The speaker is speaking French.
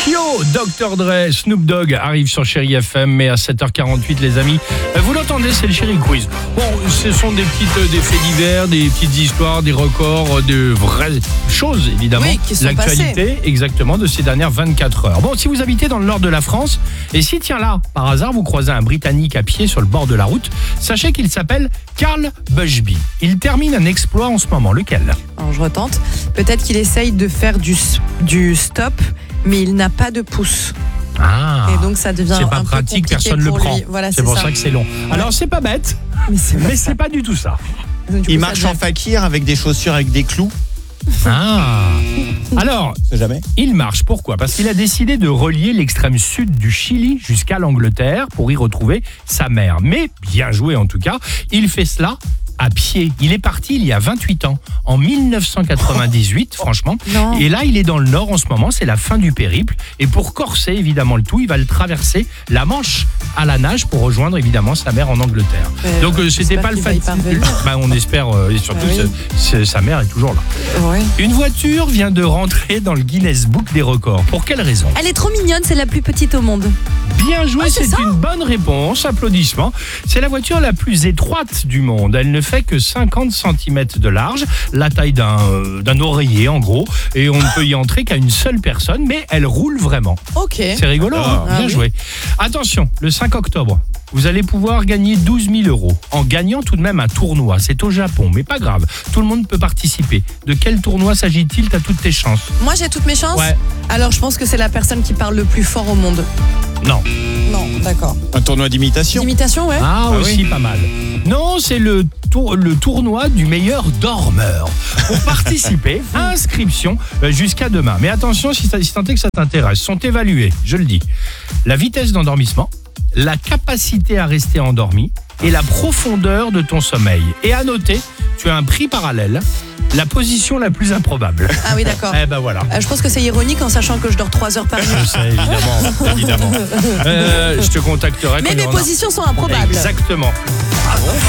Tokyo, Dr. Dre, Snoop Dogg arrive sur Chéri FM, mais à 7h48 les amis, vous l'entendez, c'est le Chéri Quiz. Bon, ce sont des faits divers, des petites histoires, des records, de vraies choses évidemment. Oui, qui sont l'actualité exactement de ces dernières 24 heures. Bon, si vous habitez dans le nord de la France, et si tiens là, par hasard, vous croisez un Britannique à pied sur le bord de la route, sachez qu'il s'appelle Carl Bushby. Il termine un exploit en ce moment, lequel ? Alors je retente. Peut-être qu'il essaye de faire du stop, mais il n'a pas de pouce. Ah, Et donc ça devient c'est pas un peu pratique, compliqué personne ne le pour prend. lui. Voilà, c'est pour ça que c'est long. Alors c'est pas bête, mais c'est pas du tout ça. Il marche en fakir avec des chaussures avec des clous. Ah. Alors, C'est jamais. il marche. Pourquoi ? Parce qu'il a décidé de relier l'extrême sud du Chili jusqu'à l'Angleterre pour y retrouver sa mère. Mais, bien joué en tout cas, il fait cela à pied. Il est parti il y a 28 ans, en 1998, franchement. Non. Et là, il est dans le nord en ce moment, c'est la fin du périple. Et pour corser évidemment le tout, il va le traverser la Manche à la nage pour rejoindre évidemment sa mère en Angleterre. Donc c'était j'espère pas le qu'il va y parvenir. on espère, et surtout Ah oui. sa mère est toujours là. Ouais. Une voiture vient de rentrer dans le Guinness Book des records. Pour quelle raison ? Elle est trop mignonne, c'est la plus petite au monde. Bien joué, c'est c'est ça une bonne réponse. Applaudissements. C'est la voiture la plus étroite du monde. Elle ne fait que 50 cm de large, la taille d'un oreiller en gros, et on ne peut y entrer qu'à une seule personne, mais elle roule vraiment. Ok. C'est rigolo, hein ? Bien oui. joué. Attention, le 5 octobre, vous allez pouvoir gagner 12 000 € en gagnant tout de même un tournoi. C'est au Japon, mais pas grave, tout le monde peut participer. De quel tournoi s'agit-il ? T'as toutes tes chances. Moi j'ai toutes mes chances. Ouais. Alors je pense que c'est la personne qui parle le plus fort au monde. Non. Non, d'accord. Un tournoi d'imitation. Imitation, ouais. Ah, Ah aussi oui. pas mal. Non, c'est le tournoi du meilleur dormeur. Pour participer, inscription jusqu'à demain. Mais attention, si tant est que ça t'intéresse, sont évalués, je le dis, la vitesse d'endormissement, la capacité à rester endormi et la profondeur de ton sommeil. Et à noter, tu as un prix parallèle, la position la plus improbable. Ah oui, d'accord. Eh ben voilà. Je pense que c'est ironique en sachant que je dors 3 heures par nuit. Je sais, évidemment. Je te contacterai quand Mais il y mes en aura. positions sont improbables. Exactement.